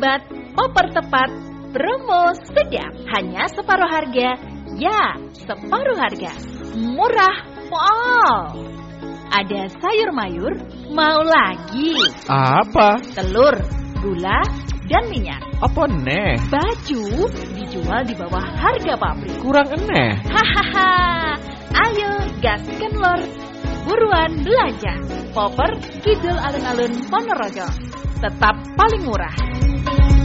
Bat, Popper tepat, promo sedap, hanya separuh harga. Ya, separuh harga, murah pol. Ada sayur mayur, mau lagi? Apa? Telur, gula, dan minyak. Apa neh? Baju dijual di bawah harga pabrik. Kurang eneh. Hahaha, ayo gaskan lor. Buruan belanja. Popper, Kidul Alun-Alun Ponorogo. Tetap paling murah.